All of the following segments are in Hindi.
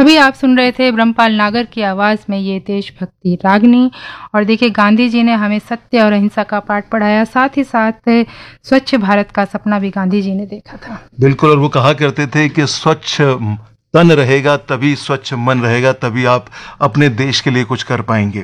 अभी आप सुन रहे थे ब्रह्मपाल नागर की आवाज़ में ये देशभक्ति रागनी। और देखिए, गांधी जी ने हमें सत्य और अहिंसा का पाठ पढ़ाया, साथ ही साथ स्वच्छ भारत का सपना भी गांधी जी ने देखा था। बिल्कुल, और वो कहा करते थे कि स्वच्छ तन रहेगा तभी स्वच्छ मन रहेगा, तभी आप अपने देश के लिए कुछ कर पाएंगे।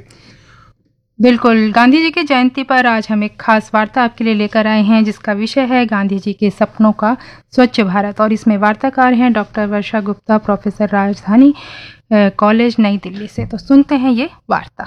बिल्कुल, गांधी जी की जयंती पर आज हम एक खास वार्ता आपके लिए लेकर आए हैं, जिसका विषय है गांधी जी के सपनों का स्वच्छ भारत। और इसमें वार्ताकार हैं डॉक्टर वर्षा गुप्ता, प्रोफेसर, राजधानी कॉलेज, नई दिल्ली से। तो सुनते हैं ये वार्ता।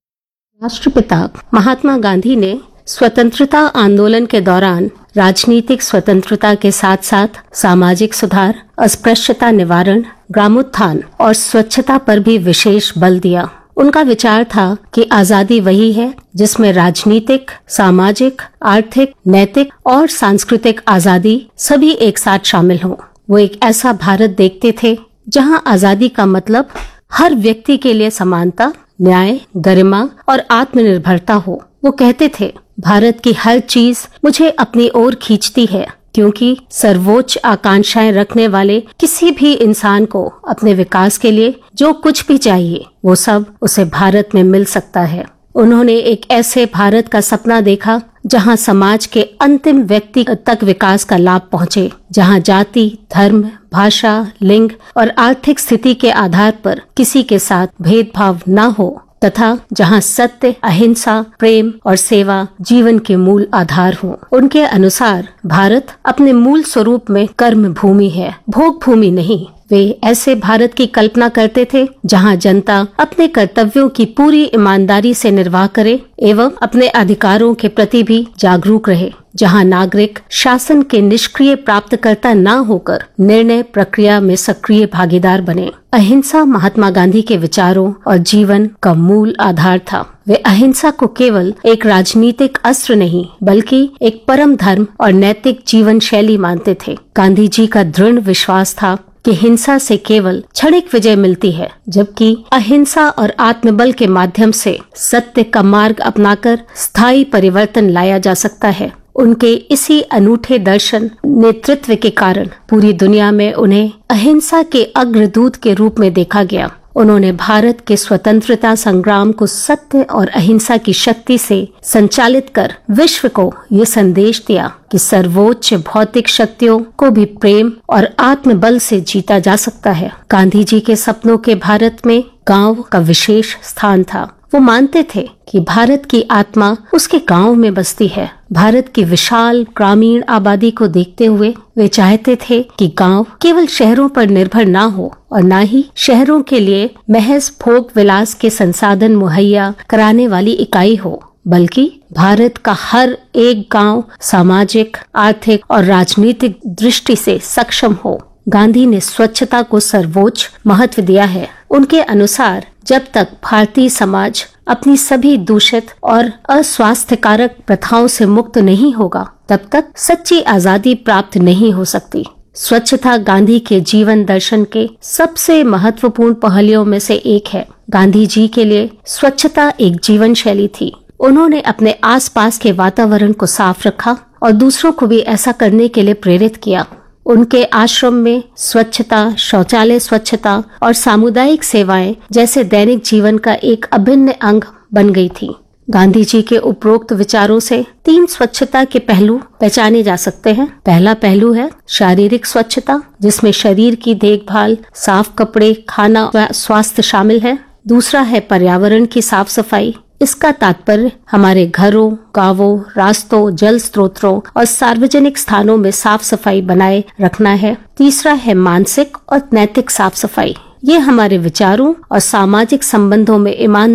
राष्ट्रपिता महात्मा गांधी ने स्वतंत्रता आंदोलन के दौरान राजनीतिक स्वतंत्रता के साथ साथ सामाजिक सुधार, अस्पृश्यता निवारण, ग्रामोत्थान और स्वच्छता पर भी विशेष बल दिया। उनका विचार था कि आजादी वही है जिसमें राजनीतिक, सामाजिक, आर्थिक, नैतिक और सांस्कृतिक आजादी सभी एक साथ शामिल हों। वो एक ऐसा भारत देखते थे जहां आजादी का मतलब हर व्यक्ति के लिए समानता, न्याय, गरिमा और आत्मनिर्भरता हो। वो कहते थे, भारत की हर चीज मुझे अपनी ओर खींचती है, क्योंकि सर्वोच्च आकांक्षाएं रखने वाले किसी भी इंसान को अपने विकास के लिए जो कुछ भी चाहिए वो सब उसे भारत में मिल सकता है। उन्होंने एक ऐसे भारत का सपना देखा जहां समाज के अंतिम व्यक्ति तक विकास का लाभ पहुंचे, जहां जाति, धर्म, भाषा, लिंग और आर्थिक स्थिति के आधार पर किसी के साथ भेदभाव न हो, तथा जहां सत्य, अहिंसा, प्रेम और सेवा जीवन के मूल आधार हों। उनके अनुसार भारत अपने मूल स्वरूप में कर्म भूमि है, भोग भूमि नहीं। वे ऐसे भारत की कल्पना करते थे जहां जनता अपने कर्तव्यों की पूरी ईमानदारी से निर्वाह करे एवं अपने अधिकारों के प्रति भी जागरूक रहे, जहां नागरिक शासन के निष्क्रिय प्राप्तकर्ता न होकर निर्णय प्रक्रिया में सक्रिय भागीदार बने। अहिंसा महात्मा गांधी के विचारों और जीवन का मूल आधार था। वे अहिंसा को केवल एक राजनीतिक अस्त्र नहीं बल्कि एक परम धर्म और नैतिक जीवन शैली मानते थे। गांधी जी का दृढ़ विश्वास था कि हिंसा से केवल क्षणिक विजय मिलती है, जबकि अहिंसा और आत्मबल के माध्यम से सत्य का मार्ग अपनाकर स्थायी परिवर्तन लाया जा सकता है। उनके इसी अनूठे दर्शन नेतृत्व के कारण पूरी दुनिया में उन्हें अहिंसा के अग्रदूत के रूप में देखा गया। उन्होंने भारत के स्वतंत्रता संग्राम को सत्य और अहिंसा की शक्ति से संचालित कर विश्व को ये संदेश दिया कि सर्वोच्च भौतिक शक्तियों को भी प्रेम और आत्मबल से जीता जा सकता है। गांधी जी के सपनों के भारत में गांव का विशेष स्थान था। वो मानते थे कि भारत की आत्मा उसके गांव में बसती है। भारत की विशाल ग्रामीण आबादी को देखते हुए वे चाहते थे कि गांव केवल शहरों पर निर्भर ना हो और ना ही शहरों के लिए महज भोग विलास के संसाधन मुहैया कराने वाली इकाई हो, बल्कि भारत का हर एक गांव सामाजिक, आर्थिक और राजनीतिक दृष्टि से सक्षम हो। गांधी ने स्वच्छता को सर्वोच्च महत्व दिया है। उनके अनुसार जब तक भारतीय समाज अपनी सभी दूषित और अस्वास्थ्यकारक प्रथाओं से मुक्त नहीं होगा, तब तक सच्ची आजादी प्राप्त नहीं हो सकती। स्वच्छता गांधी के जीवन दर्शन के सबसे महत्वपूर्ण पहलुओं में से एक है। गांधी जी के लिए स्वच्छता एक जीवन शैली थी। उन्होंने अपने आसपास के वातावरण को साफ रखा और दूसरों को भी ऐसा करने के लिए प्रेरित किया। उनके आश्रम में स्वच्छता, शौचालय स्वच्छता और सामुदायिक सेवाएं जैसे दैनिक जीवन का एक अभिन्न अंग बन गई थी। गांधी जी के उपरोक्त विचारों से 3 स्वच्छता के पहलू पहचाने जा सकते हैं। पहला पहलू है शारीरिक स्वच्छता, जिसमें शरीर की देखभाल, साफ कपड़े, खाना व स्वास्थ्य शामिल है। दूसरा है पर्यावरण की साफ सफाई। इसका तात्पर्य हमारे घरों, गांवों, रास्तों, जल स्रोतों और सार्वजनिक स्थानों में साफ सफाई बनाए रखना है। तीसरा है मानसिक और नैतिक साफ सफाई। ये हमारे विचारों और सामाजिक संबंधों में ईमान